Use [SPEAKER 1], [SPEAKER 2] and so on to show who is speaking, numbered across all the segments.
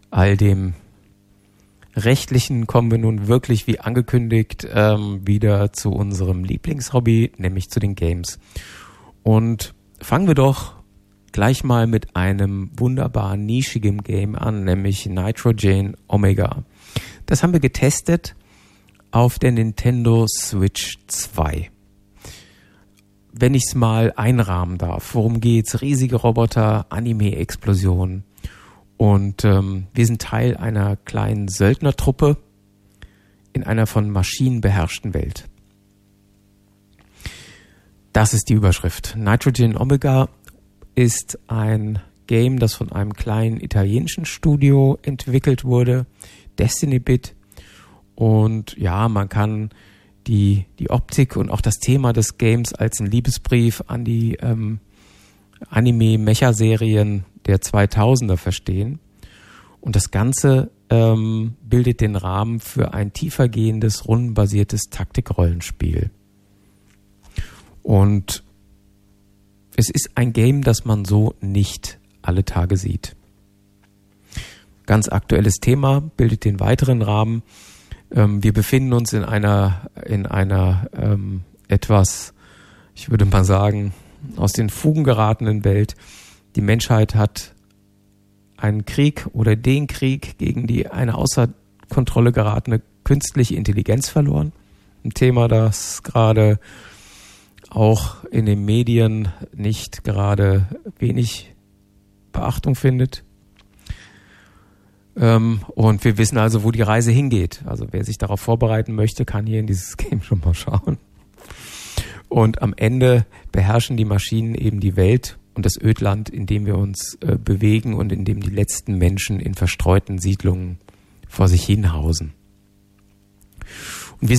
[SPEAKER 1] all dem Rechtlichen kommen wir nun wirklich, wie angekündigt, wieder zu unserem Lieblingshobby, nämlich zu den Games. Und fangen wir doch gleich mal mit einem wunderbar nischigen Game an, nämlich Nitrogen Omega. Das haben wir getestet auf der Nintendo Switch 2. Wenn ich es mal einrahmen darf, worum geht's? Riesige Roboter, Anime-Explosionen. Und wir sind Teil einer kleinen Söldnertruppe in einer von Maschinen beherrschten Welt. Das ist die Überschrift. Nitrogen Omega ist ein Game, das von einem kleinen italienischen Studio entwickelt wurde, Destiny Bit. Und ja, man kann die Optik und auch das Thema des Games als einen Liebesbrief an die Anime-Mecha-Serien der 2000er verstehen. Und das Ganze bildet den Rahmen für ein tiefergehendes, rundenbasiertes Taktikrollenspiel. Und es ist ein Game, das man so nicht alle Tage sieht. Ganz aktuelles Thema, bildet den weiteren Rahmen. Wir befinden uns in einer etwas, ich würde mal sagen, aus den Fugen geratenen Welt. Die Menschheit hat einen Krieg oder den Krieg gegen eine außer Kontrolle geratene künstliche Intelligenz verloren. Ein Thema, das gerade auch in den Medien nicht gerade wenig Beachtung findet. Und wir wissen also, wo die Reise hingeht. Also wer sich darauf vorbereiten möchte, kann hier in dieses Game schon mal schauen. Und am Ende beherrschen die Maschinen eben die Welt und das Ödland, in dem wir uns bewegen und in dem die letzten Menschen in verstreuten Siedlungen vor sich hinhausen. Und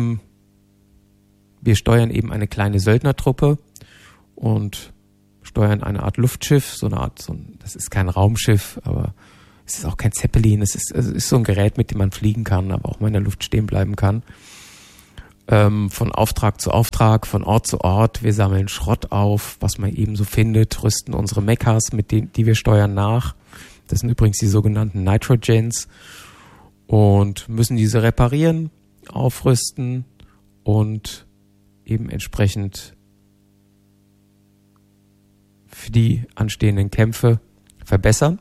[SPEAKER 1] wir steuern eben eine kleine Söldnertruppe und steuern eine Art Luftschiff, das ist kein Raumschiff, aber es ist auch kein Zeppelin, es ist so ein Gerät, mit dem man fliegen kann, aber auch mal in der Luft stehen bleiben kann. Von Auftrag zu Auftrag, von Ort zu Ort. Wir sammeln Schrott auf, was man eben so findet, rüsten unsere Mechas, die wir steuern, nach. Das sind übrigens die sogenannten Nitrogens und müssen diese reparieren, aufrüsten und eben entsprechend für die anstehenden Kämpfe verbessern.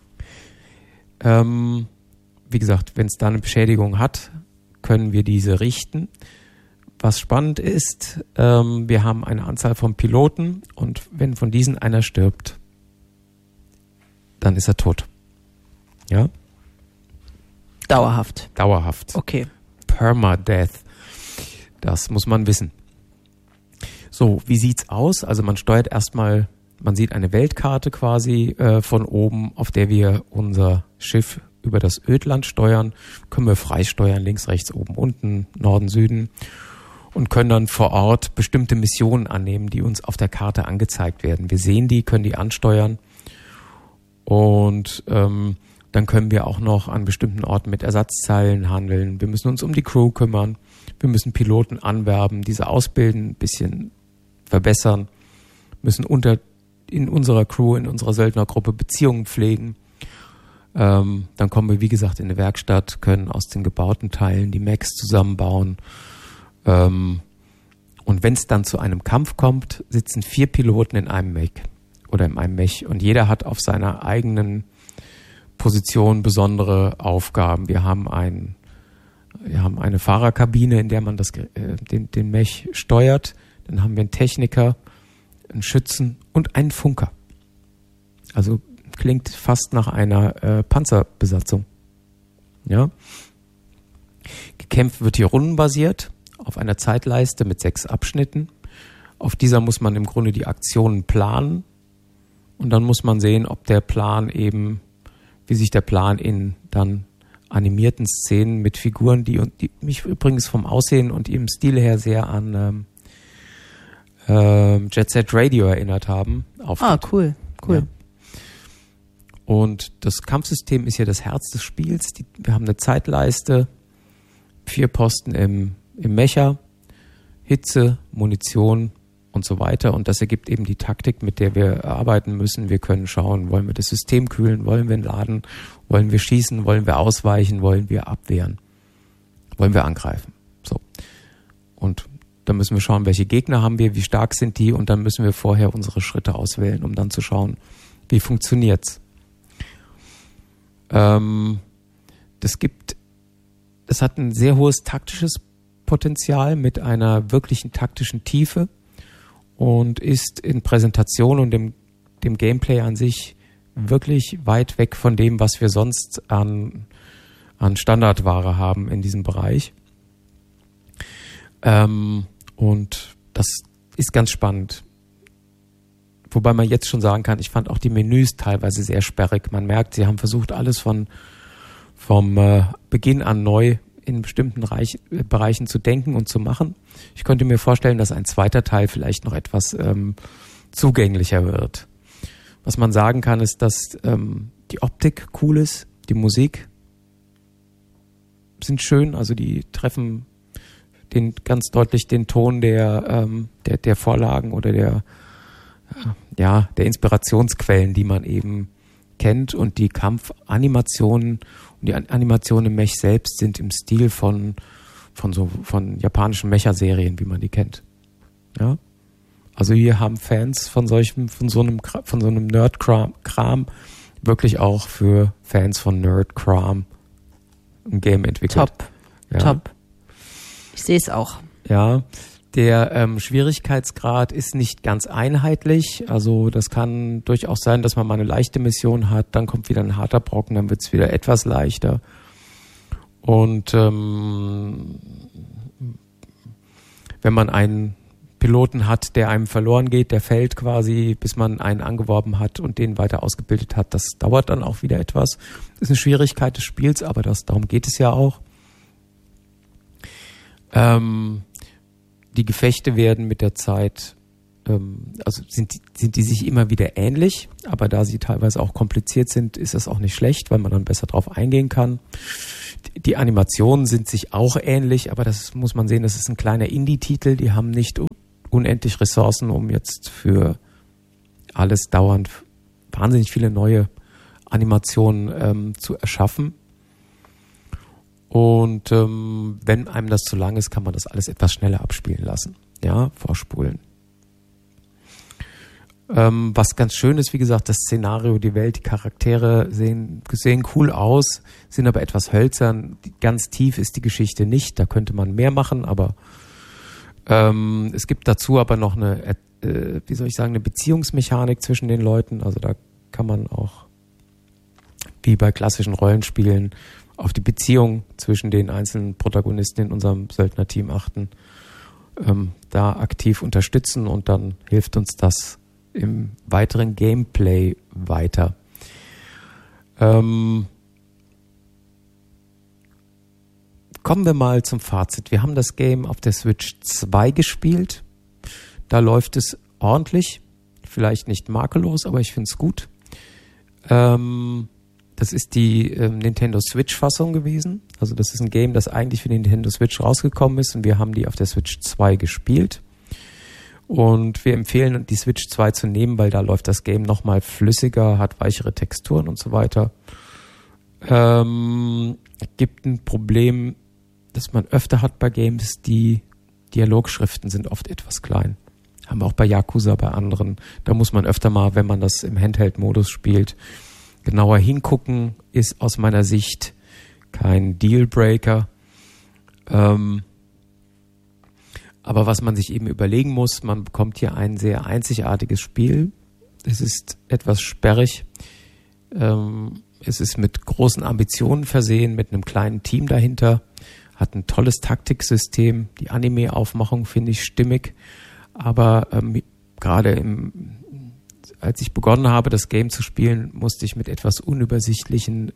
[SPEAKER 1] Wie gesagt, wenn es da eine Beschädigung hat, können wir diese richten. Was spannend ist, wir haben eine Anzahl von Piloten und wenn von diesen einer stirbt, dann ist er tot. Ja?
[SPEAKER 2] Dauerhaft.
[SPEAKER 1] Dauerhaft.
[SPEAKER 2] Okay.
[SPEAKER 1] Permadeath. Das muss man wissen. So, wie sieht's aus? Also man steuert erstmal, man sieht eine Weltkarte quasi von oben, auf der wir unser Schiff über das Ödland steuern. Können wir frei steuern, links, rechts, oben, unten, Norden, Süden. Und können dann vor Ort bestimmte Missionen annehmen, die uns auf der Karte angezeigt werden. Wir sehen die, können die ansteuern und dann können wir auch noch an bestimmten Orten mit Ersatzteilen handeln. Wir müssen uns um die Crew kümmern. Wir müssen Piloten anwerben, diese ausbilden, ein bisschen verbessern, müssen in unserer Crew, in unserer Söldnergruppe Beziehungen pflegen. Dann kommen wir, wie gesagt, in eine Werkstatt, können aus den gebauten Teilen die Mechs zusammenbauen. Und wenn es dann zu einem Kampf kommt, sitzen 4 Piloten in einem Mech oder in einem Mech und jeder hat auf seiner eigenen Position besondere Aufgaben. Wir haben eine Fahrerkabine, in der man den Mech steuert. Dann haben wir einen Techniker, einen Schützen und einen Funker. Also klingt fast nach einer Panzerbesatzung. Ja. Gekämpft wird hier rundenbasiert auf einer Zeitleiste mit 6 Abschnitten. Auf dieser muss man im Grunde die Aktionen planen und dann muss man sehen, ob der Plan eben, wie sich der Plan in dann animierten Szenen mit Figuren, die mich übrigens vom Aussehen und ihrem Stil her sehr an Jet Set Radio erinnert haben.
[SPEAKER 2] Cool.
[SPEAKER 1] Ja. Und das Kampfsystem ist ja das Herz des Spiels. Wir haben eine Zeitleiste, 4 Posten im Mecha, Hitze, Munition und so weiter. Und das ergibt eben die Taktik, mit der wir arbeiten müssen. Wir können schauen, wollen wir das System kühlen, wollen wir entladen, wollen wir schießen, wollen wir ausweichen, wollen wir abwehren, wollen wir angreifen. So. Und dann müssen wir schauen, welche Gegner haben wir, wie stark sind die, und dann müssen wir vorher unsere Schritte auswählen, um dann zu schauen, wie funktioniert's. Das hat ein sehr hohes taktisches Potenzial mit einer wirklichen taktischen Tiefe und ist in Präsentation und dem Gameplay an sich wirklich weit weg von dem, was wir sonst an Standardware haben in diesem Bereich. Und das ist ganz spannend. Wobei man jetzt schon sagen kann, ich fand auch die Menüs teilweise sehr sperrig. Man merkt, sie haben versucht, alles vom Beginn an neu in bestimmten Bereichen zu denken und zu machen. Ich könnte mir vorstellen, dass ein zweiter Teil vielleicht noch etwas zugänglicher wird. Was man sagen kann, ist, dass die Optik cool ist, die Musik sind schön, also die treffen ganz deutlich den Ton der Vorlagen oder der Inspirationsquellen, die man eben kennt, und die Kampfanimationen und die Animationen im Mech selbst sind im Stil von japanischen Mecha-Serien, wie man die kennt. Ja? Also hier haben Fans von so einem Nerd-Kram wirklich auch für Fans von Nerd-Kram ein Game entwickelt.
[SPEAKER 2] Top. Ich sehe es auch.
[SPEAKER 1] Ja, der Schwierigkeitsgrad ist nicht ganz einheitlich. Also das kann durchaus sein, dass man mal eine leichte Mission hat, dann kommt wieder ein harter Brocken, dann wird es wieder etwas leichter. Und wenn man einen Piloten hat, der einem verloren geht, der fällt quasi, bis man einen angeworben hat und den weiter ausgebildet hat, das dauert dann auch wieder etwas. Das ist eine Schwierigkeit des Spiels, aber darum geht es ja auch. Die Gefechte werden mit der Zeit, also sind die sich immer wieder ähnlich, aber da sie teilweise auch kompliziert sind, ist das auch nicht schlecht, weil man dann besser drauf eingehen kann. Die Animationen sind sich auch ähnlich, aber das muss man sehen, das ist ein kleiner Indie-Titel, die haben nicht unendlich Ressourcen, um jetzt für alles dauernd wahnsinnig viele neue Animationen zu erschaffen. Und wenn einem das zu lang ist, kann man das alles etwas schneller abspielen lassen. Ja, vorspulen. Was ganz schön ist, wie gesagt, das Szenario, die Welt, die Charaktere sehen cool aus, sind aber etwas hölzern. Ganz tief ist die Geschichte nicht, da könnte man mehr machen, aber es gibt dazu aber noch eine Beziehungsmechanik zwischen den Leuten. Also da kann man auch, wie bei klassischen Rollenspielen, auf die Beziehung zwischen den einzelnen Protagonisten in unserem Söldnerteam achten, da aktiv unterstützen, und dann hilft uns das im weiteren Gameplay weiter. Kommen wir mal zum Fazit. Wir haben das Game auf der Switch 2 gespielt. Da läuft es ordentlich, vielleicht nicht makellos, aber ich finde es gut. Das ist die Nintendo Switch-Fassung gewesen. Also das ist ein Game, das eigentlich für die Nintendo Switch rausgekommen ist, und wir haben die auf der Switch 2 gespielt. Und wir empfehlen, die Switch 2 zu nehmen, weil da läuft das Game nochmal flüssiger, hat weichere Texturen und so weiter. Gibt ein Problem, das man öfter hat bei Games, die Dialogschriften sind oft etwas klein. Haben wir auch bei Yakuza, bei anderen. Da muss man öfter mal, wenn man das im Handheld-Modus spielt, genauer hingucken, ist aus meiner Sicht kein Dealbreaker. Aber was man sich eben überlegen muss, man bekommt hier ein sehr einzigartiges Spiel. Es ist etwas sperrig. Es ist mit großen Ambitionen versehen, mit einem kleinen Team dahinter. Hat ein tolles Taktiksystem. Die Anime-Aufmachung finde ich stimmig. Aber gerade als ich begonnen habe, das Game zu spielen, musste ich mit etwas unübersichtlichen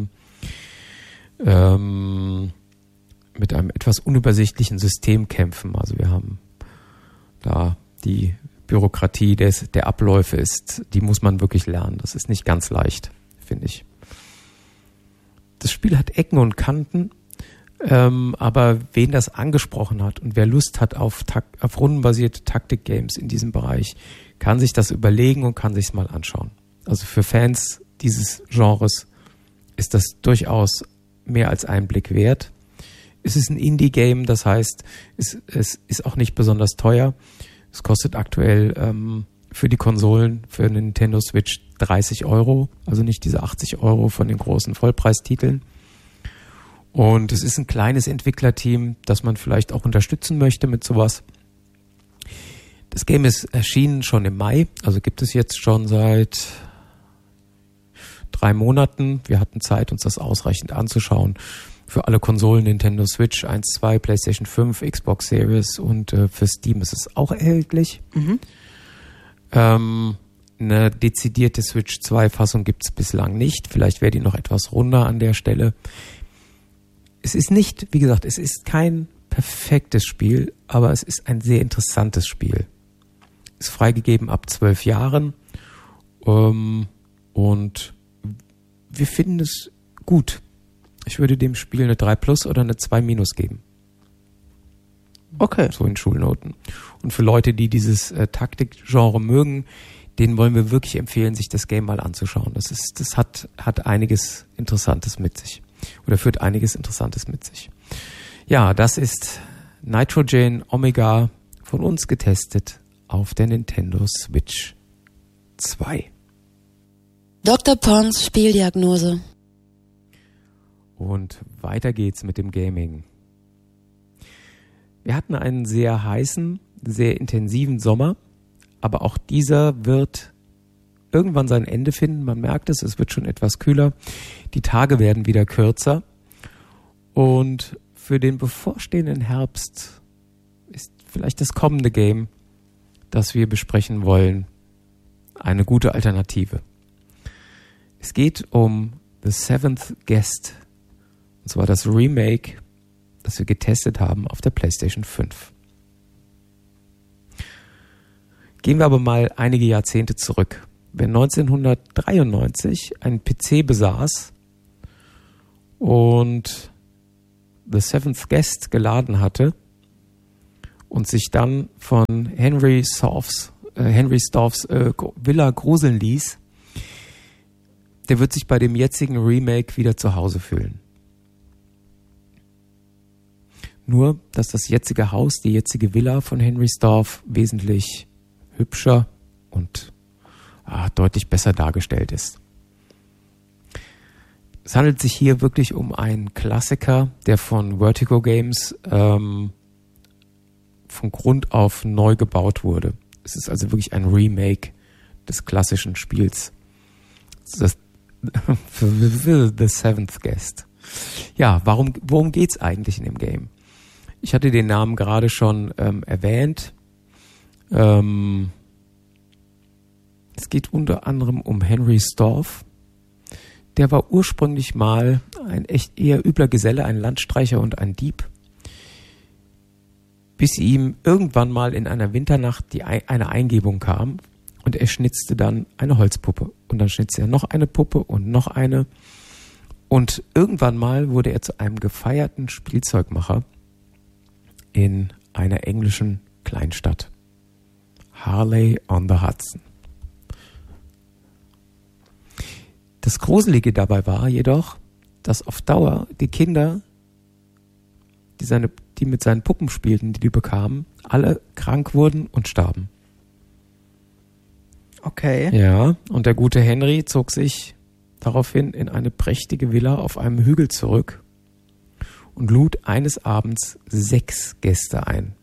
[SPEAKER 1] mit einem etwas unübersichtlichen System kämpfen. Also wir haben da die Bürokratie der Abläufe die muss man wirklich lernen. Das ist nicht ganz leicht, finde ich. Das Spiel hat Ecken und Kanten. Aber wen das angesprochen hat und wer Lust hat auf rundenbasierte Taktik-Games in diesem Bereich, kann sich das überlegen und kann sich es mal anschauen. Also für Fans dieses Genres ist das durchaus mehr als einen Blick wert. Es ist ein Indie-Game, das heißt, es ist auch nicht besonders teuer. Es kostet aktuell für die Konsolen, für eine Nintendo Switch 30 €, also nicht diese 80 € von den großen Vollpreistiteln. Und es ist ein kleines Entwicklerteam, das man vielleicht auch unterstützen möchte mit sowas. Das Game ist erschienen schon im Mai, also gibt es jetzt schon seit 3 Monaten. Wir hatten Zeit, uns das ausreichend anzuschauen. Für alle Konsolen Nintendo Switch 1, 2, PlayStation 5, Xbox Series und für Steam ist es auch erhältlich. Eine dezidierte Switch 2 Fassung gibt es bislang nicht. Vielleicht wäre die noch etwas runder an der Stelle. Es ist nicht, wie gesagt, es ist kein perfektes Spiel, aber es ist ein sehr interessantes Spiel. Ist freigegeben ab 12 Jahren und wir finden es gut. Ich würde dem Spiel eine 3+ oder eine 2- geben.
[SPEAKER 2] Okay.
[SPEAKER 1] So in Schulnoten. Und für Leute, die dieses Taktikgenre mögen, denen wollen wir wirklich empfehlen, sich das Game mal anzuschauen. Das hat einiges Interessantes mit sich. Oder führt einiges Interessantes mit sich. Ja, das ist Nitrogen Omega von uns getestet auf der Nintendo Switch 2.
[SPEAKER 3] Dr. Pons Spieldiagnose.
[SPEAKER 1] Und weiter geht's mit dem Gaming. Wir hatten einen sehr heißen, sehr intensiven Sommer, aber auch dieser wird irgendwann sein Ende finden. Man merkt es wird schon etwas kühler. Die Tage werden wieder kürzer. Und für den bevorstehenden Herbst ist vielleicht das kommende Game, das wir besprechen wollen, eine gute Alternative. Es geht um The Seventh Guest. Und zwar das Remake, das wir getestet haben auf der PlayStation 5. Gehen wir aber mal einige Jahrzehnte zurück. Wer 1993 einen PC besaß und The Seventh Guest geladen hatte und sich dann von Henry Storffs Villa gruseln ließ, der wird sich bei dem jetzigen Remake wieder zu Hause fühlen. Nur, dass das jetzige Haus, die jetzige Villa von Henry Storff wesentlich hübscher und deutlich besser dargestellt ist. Es handelt sich hier wirklich um einen Klassiker, der von Vertigo Games von Grund auf neu gebaut wurde. Es ist also wirklich ein Remake des klassischen Spiels. Das The Seventh Guest. Ja, worum geht's eigentlich in dem Game? Ich hatte den Namen gerade schon erwähnt. Es geht unter anderem um Henry Storff. Der war ursprünglich mal ein echt eher übler Geselle, ein Landstreicher und ein Dieb. Bis ihm irgendwann mal in einer Winternacht eine Eingebung kam und er schnitzte dann eine Holzpuppe. Und dann schnitzte er noch eine Puppe und noch eine. Und irgendwann mal wurde er zu einem gefeierten Spielzeugmacher in einer englischen Kleinstadt. Harley on the Hudson. Das Gruselige dabei war jedoch, dass auf Dauer die Kinder, die mit seinen Puppen spielten, die bekamen, alle krank wurden und starben.
[SPEAKER 2] Okay.
[SPEAKER 1] Ja, und der gute Henry zog sich daraufhin in eine prächtige Villa auf einem Hügel zurück und lud eines Abends 6 Gäste ein.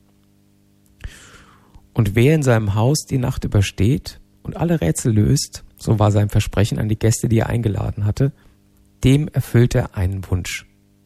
[SPEAKER 1] Und wer in seinem Haus die Nacht übersteht und alle Rätsel löst, so war sein Versprechen an die Gäste, die er eingeladen hatte, dem erfüllt er einen Wunsch.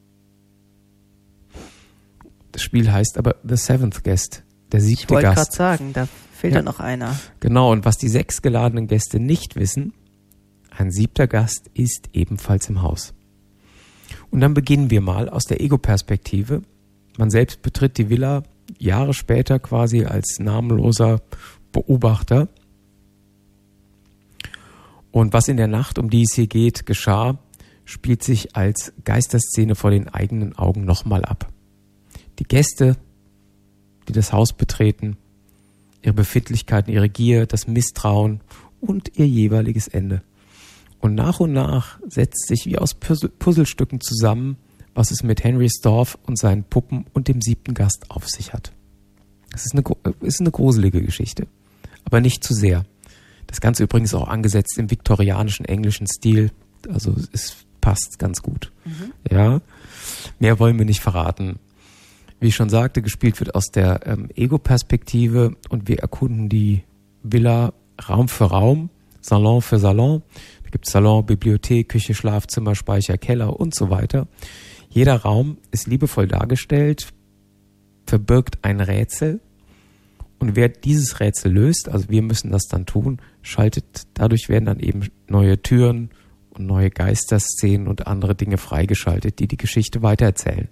[SPEAKER 1] Das Spiel heißt aber The Seventh Guest, der 7. Gast.
[SPEAKER 2] Ich wollte gerade sagen, da fehlt ja noch einer.
[SPEAKER 1] Genau, und was die 6 geladenen Gäste nicht wissen, ein 7. Gast ist ebenfalls im Haus. Und dann beginnen wir mal aus der Ego-Perspektive. Man selbst betritt die Villa Jahre später quasi als namenloser Beobachter. Und was in der Nacht, um die es hier geht, geschah, spielt sich als Geisterszene vor den eigenen Augen nochmal ab. Die Gäste, die das Haus betreten, ihre Befindlichkeiten, ihre Gier, das Misstrauen und ihr jeweiliges Ende. Und nach setzt sich wie aus Puzzlestücken zusammen, was es mit Henrys Dorf und seinen Puppen und dem 7. Gast auf sich hat. Es ist eine gruselige Geschichte, aber nicht zu sehr. Das Ganze übrigens auch angesetzt im viktorianischen englischen Stil, also es passt ganz gut. Ja, mehr wollen wir nicht verraten. Wie ich schon sagte, gespielt wird aus der Ego-Perspektive und wir erkunden die Villa Raum für Raum, Salon für Salon. Da gibt es Salon, Bibliothek, Küche, Schlafzimmer, Speicher, Keller und so weiter. Jeder Raum ist liebevoll dargestellt, verbirgt ein Rätsel und wer dieses Rätsel löst, also wir müssen das dann tun, dadurch werden dann eben neue Türen und neue Geisterszenen und andere Dinge freigeschaltet, die die Geschichte weitererzählen.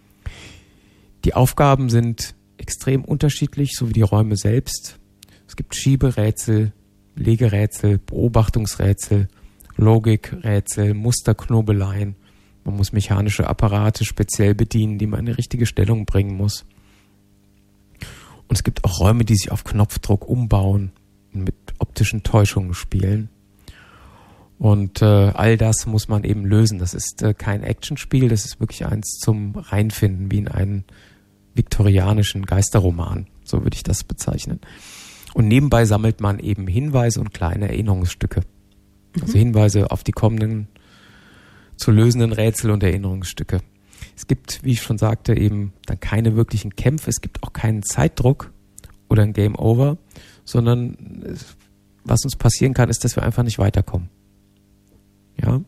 [SPEAKER 1] Die Aufgaben sind extrem unterschiedlich, so wie die Räume selbst. Es gibt Schieberätsel, Legerätsel, Beobachtungsrätsel, Logikrätsel, Musterknobeleien. Man muss mechanische Apparate speziell bedienen, die man in die richtige Stellung bringen muss. Und es gibt auch Räume, die sich auf Knopfdruck umbauen und mit optischen Täuschungen spielen. Und all das muss man eben lösen. Das ist kein Actionspiel, das ist wirklich eins zum Reinfinden, wie in einen viktorianischen Geisterroman. So würde ich das bezeichnen. Und nebenbei sammelt man eben Hinweise und kleine Erinnerungsstücke. Also Hinweise auf die kommenden zu lösenden Rätsel und Erinnerungsstücke. Es gibt, wie ich schon sagte, eben dann keine wirklichen Kämpfe. Es gibt auch keinen Zeitdruck oder ein Game Over, sondern was uns passieren kann, ist, dass wir einfach nicht weiterkommen. Ja.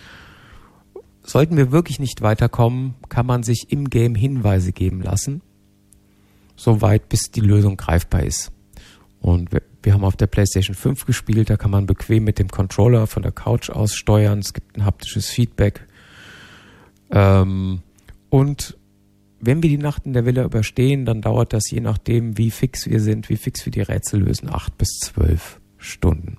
[SPEAKER 1] Sollten wir wirklich nicht weiterkommen, kann man sich im Game Hinweise geben lassen, soweit bis die Lösung greifbar ist. Und wir haben auf der PlayStation 5 gespielt, da kann man bequem mit dem Controller von der Couch aus steuern. Es gibt ein haptisches Feedback. Und wenn wir die Nacht in der Villa überstehen, dann dauert das, je nachdem, wie fix wir sind, wie fix wir die Rätsel lösen, 8 bis 12 Stunden.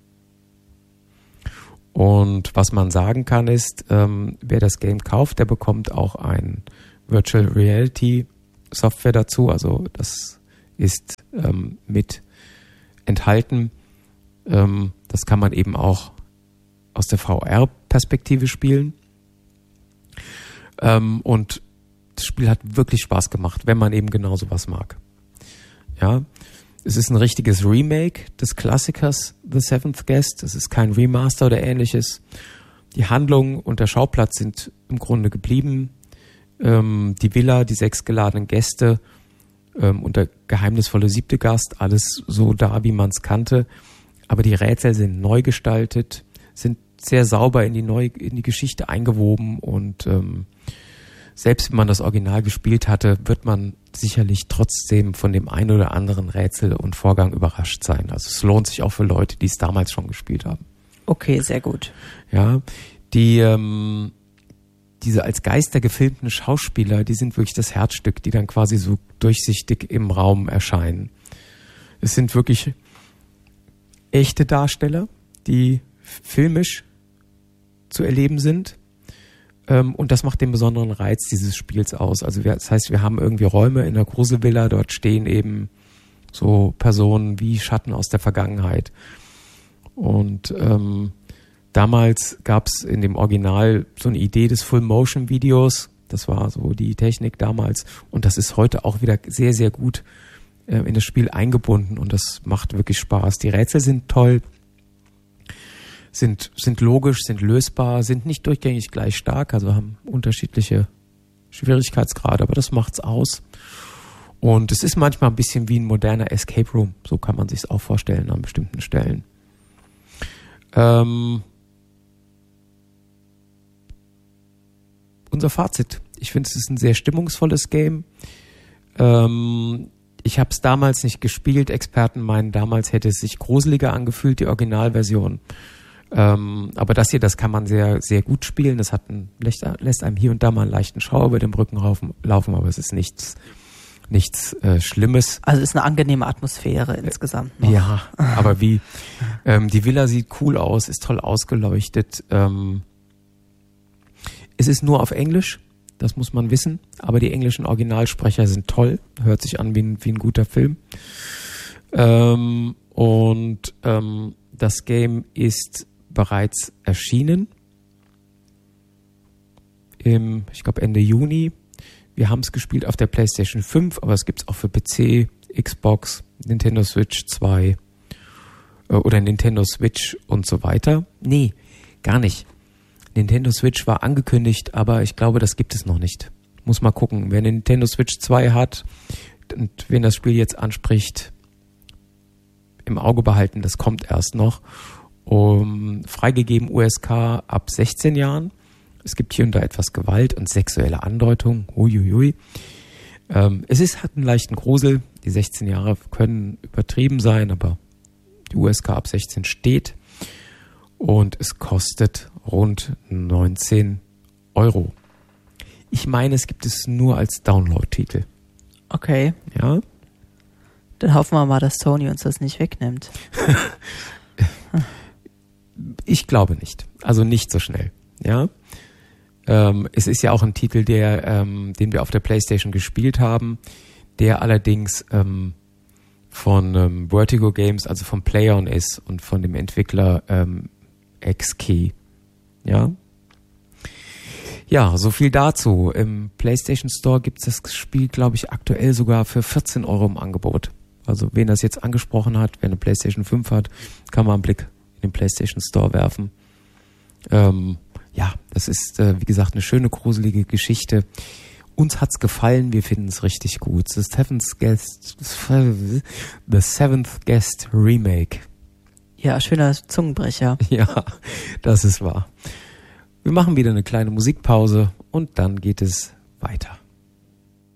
[SPEAKER 1] Und was man sagen kann ist, wer das Game kauft, der bekommt auch ein Virtual Reality Software dazu. Also das ist mit enthalten. Das kann man eben auch aus der VR-Perspektive spielen. Und das Spiel hat wirklich Spaß gemacht, wenn man eben genau sowas mag. Ja, es ist ein richtiges Remake des Klassikers The Seventh Guest. Es ist kein Remaster oder ähnliches. Die Handlung und der Schauplatz sind im Grunde geblieben. Die Villa, die 6 geladenen Gäste und der geheimnisvolle 7. Gast, alles so da, wie man es kannte. Aber die Rätsel sind neu gestaltet, sind sehr sauber in die Geschichte eingewoben und selbst wenn man das Original gespielt hatte, wird man sicherlich trotzdem von dem einen oder anderen Rätsel und Vorgang überrascht sein. Also es lohnt sich auch für Leute, die es damals schon gespielt haben.
[SPEAKER 2] Okay, sehr gut.
[SPEAKER 1] Ja, diese als Geister gefilmten Schauspieler, die sind wirklich das Herzstück, die dann quasi so durchsichtig im Raum erscheinen. Es sind wirklich echte Darsteller, die filmisch zu erleben sind. Und das macht den besonderen Reiz dieses Spiels aus. Also das heißt, wir haben irgendwie Räume in der Gruselvilla, dort stehen eben so Personen wie Schatten aus der Vergangenheit. Und damals gab es in dem Original so eine Idee des Full-Motion-Videos. Das war so die Technik damals. Und das ist heute auch wieder sehr, sehr gut in das Spiel eingebunden. Und das macht wirklich Spaß. Die Rätsel sind toll, sind logisch, sind lösbar, sind nicht durchgängig gleich stark, also haben unterschiedliche Schwierigkeitsgrade, aber das macht's aus. Und es ist manchmal ein bisschen wie ein moderner Escape Room. So kann man sich's auch vorstellen an bestimmten Stellen. Unser Fazit. Ich finde, es ist ein sehr stimmungsvolles Game. Ich habe es damals nicht gespielt. Experten meinen, damals hätte es sich gruseliger angefühlt, die Originalversion. Aber das hier, das kann man sehr, sehr gut spielen. Das lässt einem hier und da mal einen leichten Schauer über den Rücken laufen, aber es ist nichts Schlimmes.
[SPEAKER 2] Also ist eine angenehme Atmosphäre insgesamt noch.
[SPEAKER 1] Ja, aber wie? Die Villa sieht cool aus, ist toll ausgeleuchtet. Es ist nur auf Englisch, das muss man wissen, aber die englischen Originalsprecher sind toll, hört sich an wie ein guter Film. Das Game ist bereits erschienen ich glaube Ende Juni. Wir haben es gespielt auf der PlayStation 5, aber es gibt es auch für PC, Xbox, Nintendo Switch 2 oder Nintendo Switch und so weiter. Nee, gar nicht. Nintendo Switch war angekündigt, aber ich glaube, das gibt es noch nicht. Muss mal gucken. Wer eine Nintendo Switch 2 hat und wen das Spiel jetzt anspricht, im Auge behalten, das kommt erst noch. Freigegeben USK ab 16 Jahren. Es gibt hier und da etwas Gewalt und sexuelle Andeutung. Uiuiui. Es hat einen leichten Grusel. Die 16 Jahre können übertrieben sein, aber die USK ab 16 steht. Und es kostet rund 19 €. Ich meine, es gibt es nur als Download-Titel.
[SPEAKER 2] Okay.
[SPEAKER 1] Ja.
[SPEAKER 2] Dann hoffen wir mal, dass Sony uns das nicht wegnimmt.
[SPEAKER 1] Ich glaube nicht. Also nicht so schnell. Ja. Es ist ja auch ein Titel, den wir auf der PlayStation gespielt haben, der allerdings von Vertigo Games, also von PlayOn ist und von dem Entwickler X-Key. Ja. Ja, so viel dazu. Im PlayStation Store gibt es das Spiel, glaube ich, aktuell sogar für 14 € im Angebot. Also wen das jetzt angesprochen hat, wer eine PlayStation 5 hat, kann mal einen Blick in den PlayStation Store werfen. Ja, das ist, wie gesagt, eine schöne, gruselige Geschichte. Uns hat's gefallen, wir finden es richtig gut. The Seventh Guest Remake.
[SPEAKER 2] Ja, schöner Zungenbrecher.
[SPEAKER 1] Ja, das ist wahr. Wir machen wieder eine kleine Musikpause und dann geht es weiter.